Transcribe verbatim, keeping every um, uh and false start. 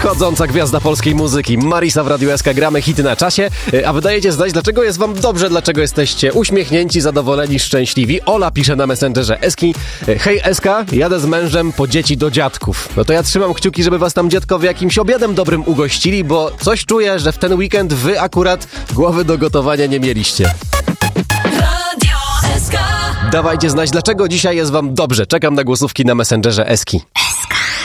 Chodząca gwiazda polskiej muzyki, Marisa w Radiu S K, gramy hity na czasie, a wydajecie znać, dlaczego jest wam dobrze, dlaczego jesteście uśmiechnięci, zadowoleni, szczęśliwi. Ola pisze na Messengerze Eski: hej Eska, jadę z mężem po dzieci do dziadków. No to ja trzymam kciuki, żeby was tam dziadkowie jakimś obiadem dobrym ugościli, bo coś czuję, że w ten weekend wy akurat głowy do gotowania nie mieliście. Radio S K. Dawajcie znać, dlaczego dzisiaj jest wam dobrze. Czekam na głosówki na Messengerze Eski.